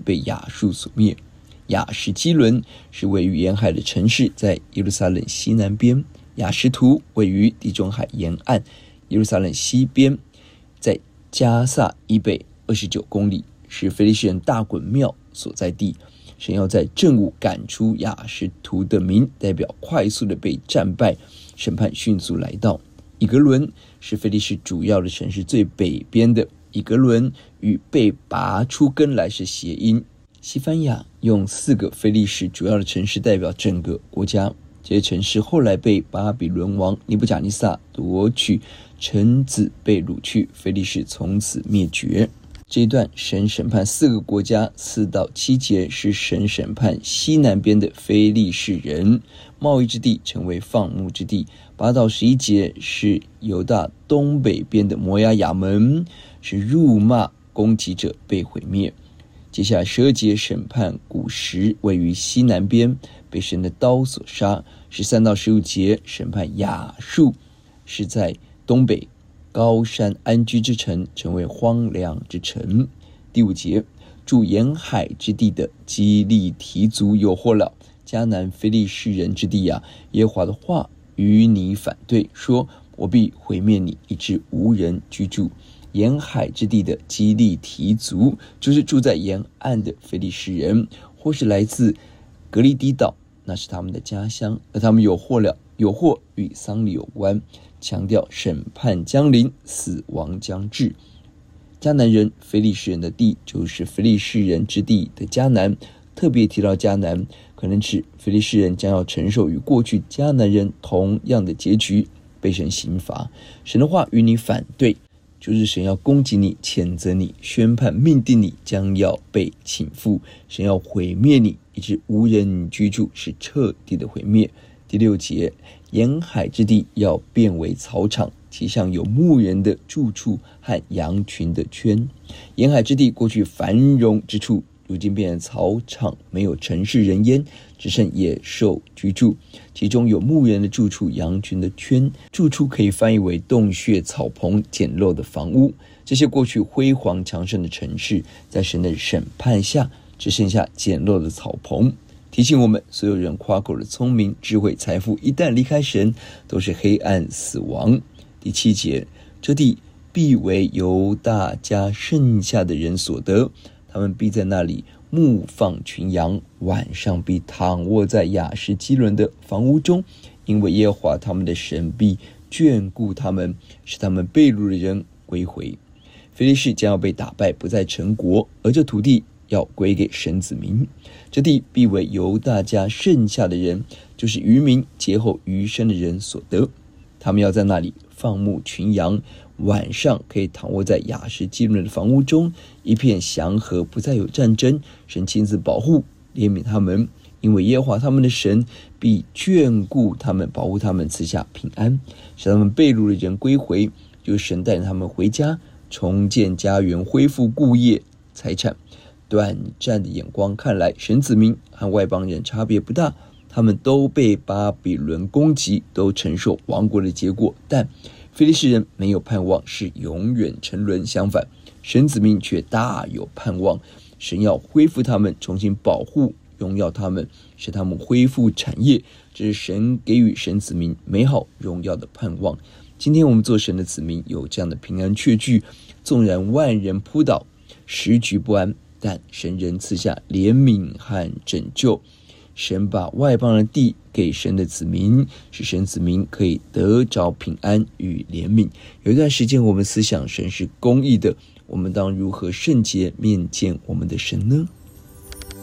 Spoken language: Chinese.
被亚述所灭。亚什基伦是位于沿海的城市，在耶路撒冷西南边。亚什图位于地中海沿岸，耶路撒冷西边，在加萨以北29公里，是非利士人大衮庙所在地。神要在正午赶出亚什图的民，代表快速的被战败，审判迅速来到。以格伦是非利士主要的城市，最北边的。以格伦与被拔出根来是谐音。西番雅用4个非利士主要的城市代表整个国家，这些城市后来被巴比伦王尼布甲尼撒夺取，臣子被掳去，非利士从此灭绝。这一段神审判4个国家，4到7节是神审判西南边的非利士人，贸易之地成为放牧之地。8到11节是犹大东北边的摩押亚门，是辱骂攻击者被毁灭。接下来12节审判古时，位于西南边，被神的刀所杀。13到15节审判亚述，是在东北高山安居之城，成为荒凉之城。第5节，住沿海之地的基利提族有祸了，迦南非利士人之地啊，耶和华的话与你反对，说我必毁灭你，以致无人居住。沿海之地的基利提族就是住在沿岸的非利士人，或是来自格利迪岛，那是他们的家乡，而他们有祸了，有祸与丧礼有关，强调审判将临，死亡将至。迦南人非利士人的地就是非利士人之地的迦南，特别提到迦南，可能指非利士人将要承受与过去迦南人同样的结局，被神刑罚。神的话与你反对，就是神要攻击你，谴责你，宣判命定你将要被倾覆，神要毁灭你，以致无人居住，是彻底的毁灭。第6节，沿海之地要变为草场，其上有牧人的住处和羊群的圈。沿海之地过去繁荣之处，如今变成草场，没有城市人烟，只剩野兽居住，其中有牧人的住处，羊群的圈。住处可以翻译为洞穴、草棚、简陋的房屋。这些过去辉煌强盛的城市，在神的审判下只剩下简陋的草棚，提醒我们，所有人夸口的聪明、智慧、财富，一旦离开神，都是黑暗死亡。第7节，这地必为犹大家剩下的人所得，他们必在那里牧放群羊，晚上必躺卧在亚什基伦的房屋中，因为耶和华他们的神必眷顾他们，使他们被掳的人归回。非利士将要被打败，不再成国，而这土地要归给神子民。这地必为犹大家剩下的人，就是余民劫后余生的人所得。他们要在那里放牧群羊，晚上可以躺卧在亚什基伦的房屋中，一片祥和，不再有战争。神亲自保护怜悯他们，因为耶和华他们的神必眷顾他们，保护他们，赐下平安，使他们被掳的人归回，就是神带领他们回家，重建家园，恢复故业财产。短暂的眼光看来，神子民和外邦人差别不大，他们都被巴比伦攻击，都承受亡国的结果，但非利士人没有盼望，是永远沉沦。相反，神子民却大有盼望，神要恢复他们，重新保护荣耀他们，使他们恢复产业，这是神给予神子民美好荣耀的盼望。今天我们做神的子民，有这样的平安确据，纵然万人扑倒，时局不安，但神仍赐下怜悯和拯救。神把外邦的地给神的子民，使神子民可以得着平安与怜悯。有一段时间我们思想神是公义的，我们当如何圣洁面见我们的神呢？